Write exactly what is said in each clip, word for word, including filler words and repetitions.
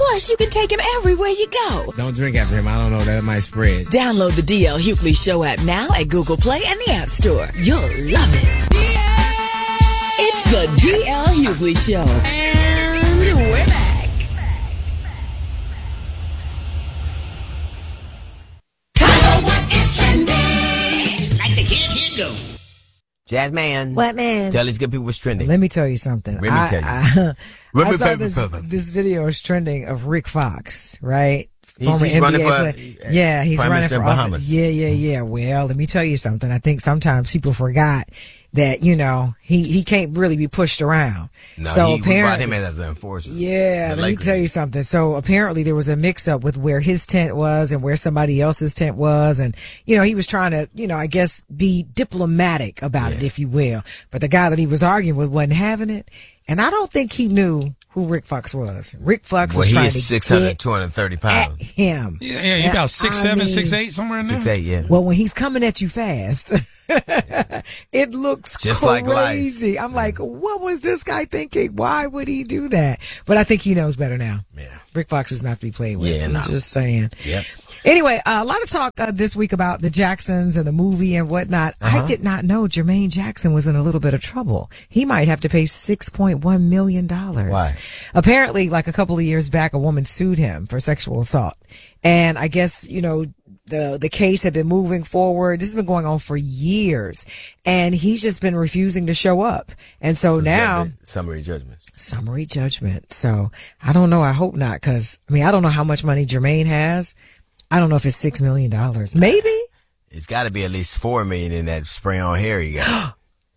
Plus, you can take him everywhere you go. Don't drink after him. I don't know. That might spread. Download the D L Hughley Show app now at Google Play and the App Store. You'll love it. It's the D L Hughley Show. And we're back. Kyle, what is trending? Like the kid, here go. Jazz man. What man? Tell these good people what's trending. Let me tell you something. Let me I, tell you. I, Let I me saw tell you this, something. this video is trending of Rick Fox, right? He's, Former he's N B A running for player. Yeah, he's Prime running Minister for of Bahamas. office. Yeah, yeah, yeah. Well, let me tell you something. I think sometimes people forgot that, you know, he, he can't really be pushed around. No, so he apparently, brought him in as an enforcer. Yeah, let me tell you something. So apparently there was a mix up with where his tent was and where somebody else's tent was. And, you know, he was trying to, you know, I guess be diplomatic about Yeah. it, if you will. But the guy that he was arguing with wasn't having it. And I don't think he knew who Rick Fox was. Rick Fox Well, was he trying is to six hundred, get two hundred thirty at pounds. him. Yeah, yeah, he's And about six I seven, mean, six eight, somewhere in there. Six eight, yeah. Well, when he's coming at you fast, it looks Just like life. crazy. I'm like, what was this guy thinking? Why would he do that? But I think he knows better now. Yeah. Rick Fox is not to be played with. Yeah, I'm no. just saying. Yep. Anyway, uh, a lot of talk uh, this week about the Jacksons and the movie and whatnot. Uh-huh. I did not know Jermaine Jackson was in a little bit of trouble. He might have to pay six point one million dollars. Why? Apparently, like a couple of years back, a woman sued him for sexual assault. And I guess, you know, the, the case had been moving forward. This has been going on for years. And he's just been refusing to show up. And so, So now. judgment- Summary judgment. Summary judgment. So I don't know. I hope not. Cause I mean, I don't know how much money Jermaine has. I don't know if it's six million dollars. Maybe. It's got to be at least four million in that spray on hair he got.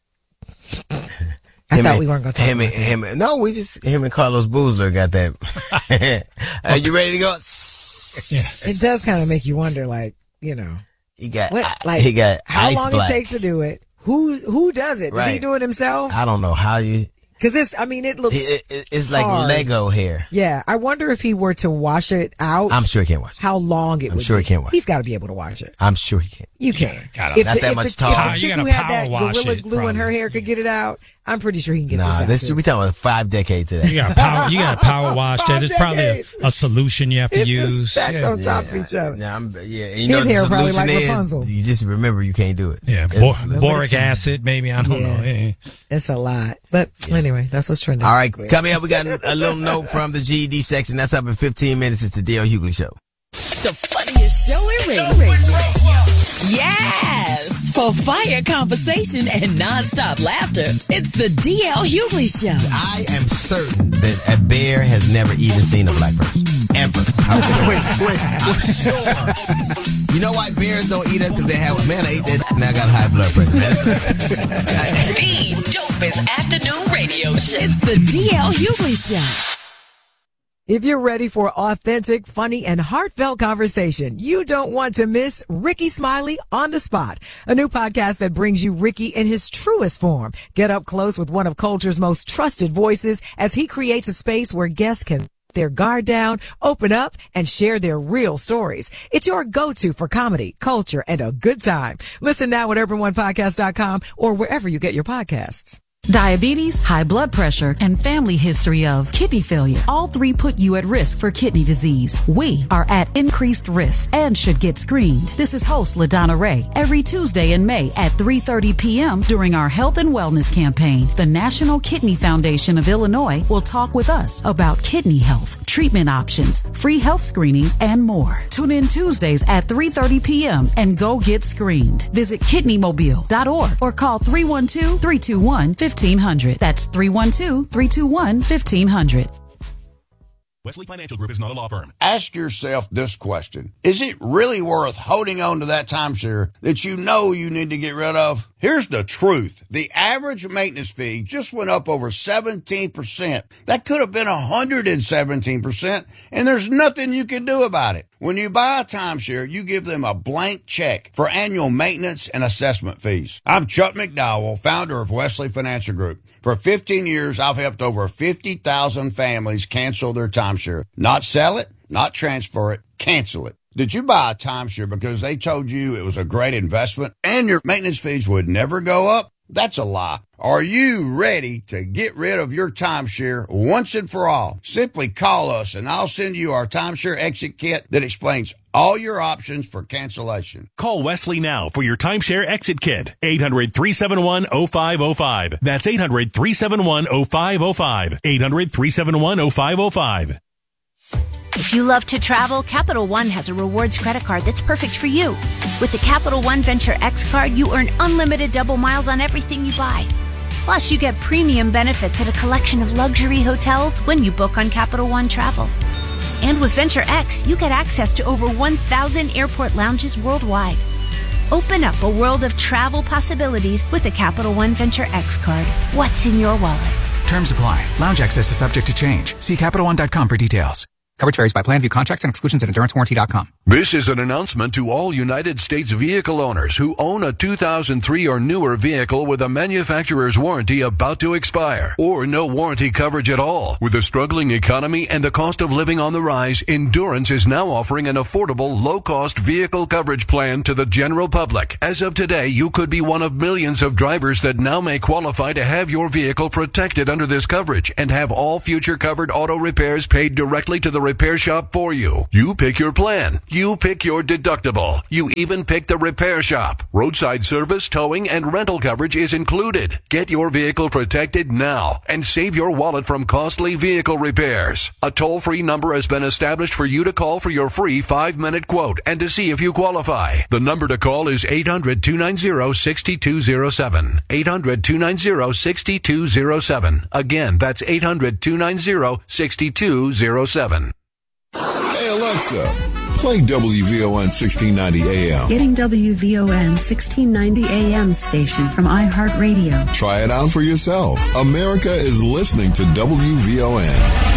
I Him thought and- we weren't going to talk him about and, him and- No, we just, him and Carlos Boozler got that. Are you ready to go? that. It does kind of make you wonder, like, you know, He got, what, like, he got how ice long black. it takes to do it. Who, who does it? Does he Right. do it himself? I don't know how you, Cause it's, I mean, it looks, it, it, it's like hard. Lego hair. Yeah. I wonder if he were to wash it out. I'm sure he can't wash it. How long it I'm would sure be. he can't wash He's got to be able to wash it. I'm sure he can. You can. gotta- If Not the, that if much the, taller. If Power- the you chick gotta who had power that wash gorilla it, glue in her probably. hair could get it out, I'm pretty sure he can get this Nah, out. this, too. we talking about five decades to that. You got power. You got power wash that. Five There's probably a, decades. a solution you have to It's just use. stacked Yeah, on top of each other. Yeah, I'm, yeah. And you His know what hair the probably solution like is? Rapunzel. You just remember you can't do it. yeah. It's- Bor- But boric it's a- acid, maybe. I don't Yeah. know. Yeah. It's a lot. But anyway, that's what's trending. All right, coming up, we got a little note from the G E D section. That's up in fifteen minutes. It's the D L Hughley Show. The funniest show in radio. Yes! For fire conversation and nonstop laughter, it's the D L Hughley Show. I am certain that a bear has never even seen a black person. Ever. I'm sure. Wait, wait, I'm sure. You know why bears don't eat us? Because they have, man, I ate that and I got high blood pressure, man. The dopest afternoon radio show. It's the D L Hughley Show. If you're ready for authentic, funny, and heartfelt conversation, you don't want to miss Ricky Smiley on the Spot, a new podcast that brings you Ricky in his truest form. Get up close with one of culture's most trusted voices as he creates a space where guests can let their guard down, open up, and share their real stories. It's your go-to for comedy, culture, and a good time. Listen now at urban one podcast dot com or wherever you get your podcasts. Diabetes, high blood pressure, and family history of kidney failure. All three put you at risk for kidney disease. We are at increased risk and should get screened. This is host LaDonna Ray. Every Tuesday in May at three thirty p.m. during our health and wellness campaign, the National Kidney Foundation of Illinois will talk with us about kidney health, treatment options, free health screenings, and more. Tune in Tuesdays at three thirty p.m. and go get screened. Visit kidney mobile dot org or call three one two, three two one, fifteen hundred. That's three one two, three two one, fifteen hundred. Wesley Financial Group is not a law firm. Ask yourself this question. Is it really worth holding on to that timeshare that you know you need to get rid of? Here's the truth. The average maintenance fee just went up over seventeen percent. That could have been one hundred seventeen percent, and there's nothing you can do about it. When you buy a timeshare, you give them a blank check for annual maintenance and assessment fees. I'm Chuck McDowell, founder of Wesley Financial Group. For fifteen years, I've helped over fifty thousand families cancel their timeshare. Not sell it, not transfer it, cancel it. Did you buy a timeshare because they told you it was a great investment and your maintenance fees would never go up? That's a lie. Are you ready to get rid of your timeshare once and for all? Simply call us and I'll send you our timeshare exit kit that explains all your options for cancellation. Call Wesley now for your timeshare exit kit. eight hundred, three seven one, oh five oh five. That's eight hundred, three seven one, oh five oh five. eight hundred, three seven one, oh five oh five. If you love to travel, Capital One has a rewards credit card that's perfect for you. With the Capital One Venture X card, you earn unlimited double miles on everything you buy. Plus, you get premium benefits at a collection of luxury hotels when you book on Capital One Travel. And with Venture X, you get access to over one thousand airport lounges worldwide. Open up a world of travel possibilities with the Capital One Venture X card. What's in your wallet? Terms apply. Lounge access is subject to change. See Capital One dot com for details. Coverage varies by plan, view contracts and exclusions at endurance warranty dot com. This is an announcement to all United States vehicle owners who own a two thousand three or newer vehicle with a manufacturer's warranty about to expire or no warranty coverage at all. With a struggling economy and the cost of living on the rise, Endurance is now offering an affordable, low-cost vehicle coverage plan to the general public. As of today, you could be one of millions of drivers that now may qualify to have your vehicle protected under this coverage and have all future covered auto repairs paid directly to the repair shop for you. You pick your plan. You pick your deductible. You even pick the repair shop. Roadside service, towing, and rental coverage is included. Get your vehicle protected now and save your wallet from costly vehicle repairs. A toll-free number has been established for you to call for your free five-minute quote and to see if you qualify. The number to call is eight hundred, two nine zero, six two zero seven. eight hundred, two nine zero, six two zero seven. Again, that's eight hundred, two nine zero, six two zero seven. Hey Alexa, play W V O N sixteen ninety A M. Getting W V O N sixteen ninety A M station from iHeartRadio. Try it out for yourself. America is listening to W V O N.